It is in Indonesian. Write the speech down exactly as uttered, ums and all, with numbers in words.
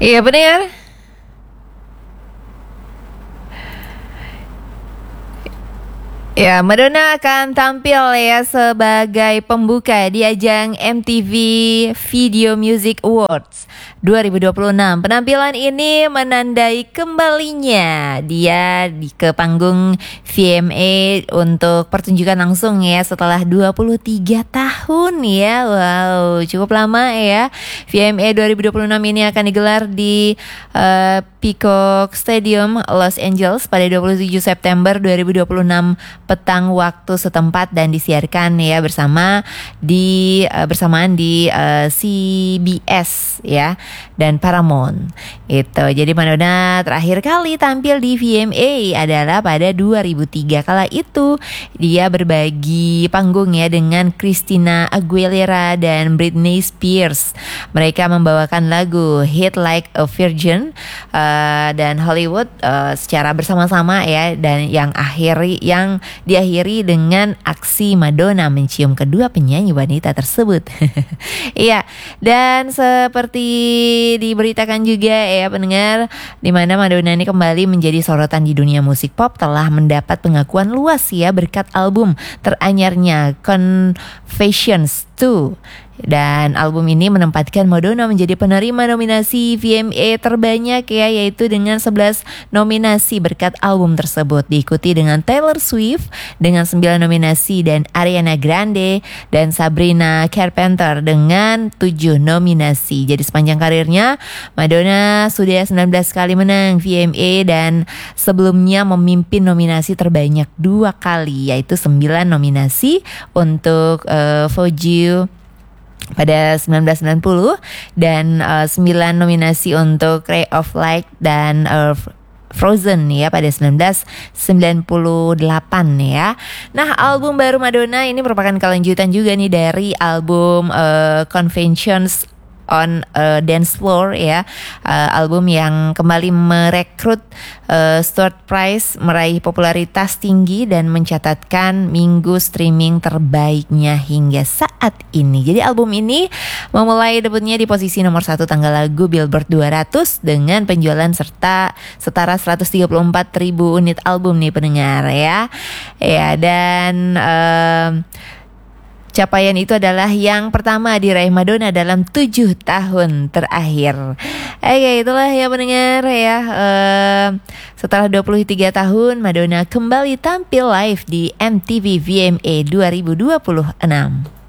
Iya benar. Ya, Madonna akan tampil ya sebagai pembuka di ajang M T V Video Music Awards dua ribu dua puluh enam. Penampilan ini menandai kembalinya dia di ke panggung V M A untuk pertunjukan langsung ya setelah dua puluh tiga tahun ya. Wow, cukup lama ya. V M A dua ribu dua puluh enam ini akan digelar di uh, Peacock Stadium, Los Angeles pada dua puluh tujuh September dua ribu dua puluh enam petang waktu setempat dan disiarkan ya bersama di uh, bersamaan di uh, C B S ya dan Paramount. Itu. Jadi Madonna terakhir kali tampil di V M A adalah pada dua ribu tiga. Kala itu dia berbagi panggung ya dengan Christina Aguilera dan Britney Spears. Mereka membawakan lagu Hit Like a Virgin uh, dan Hollywood uh, secara bersama-sama ya, dan yang akhiri yang diakhiri dengan aksi Madonna mencium kedua penyanyi wanita tersebut. Iya, dan seperti diberitakan juga ya pendengar, di mana Madonna ini kembali menjadi sorotan di dunia musik pop, telah mendapat pengakuan luas ya berkat album teranyarnya Confessions two. Dan album ini menempatkan Madonna menjadi penerima nominasi V M A terbanyak ya, yaitu dengan sebelas nominasi berkat album tersebut. Diikuti dengan Taylor Swift dengan sembilan nominasi dan Ariana Grande dan Sabrina Carpenter dengan tujuh nominasi. Jadi sepanjang karirnya Madonna sudah sembilan belas kali menang V M A dan sebelumnya memimpin nominasi terbanyak dua kali, yaitu sembilan nominasi untuk uh, Vogue pada sembilan belas sembilan puluh dan uh, sembilan nominasi untuk Ray of Light dan uh, Frozen ya pada sembilan belas sembilan puluh delapan ya. Nah, album baru Madonna ini merupakan kelanjutan juga nih dari album uh, Conventions on a Dance Floor ya, uh, album yang kembali merekrut uh, Stuart Price meraih popularitas tinggi dan mencatatkan minggu streaming terbaiknya hingga saat ini. Jadi album ini memulai debutnya di posisi nomor satu tanggal lagu Billboard dua ratus dengan penjualan serta setara seratus tiga puluh empat ribu unit album nih pendengar ya. Ya, dan uh, capaian itu adalah yang pertama diraih Madonna dalam tujuh tahun terakhir. Oke, itulah ya pendengar ya. Uh, setelah dua puluh tiga tahun, Madonna kembali tampil live di M T V V M A dua ribu dua puluh enam.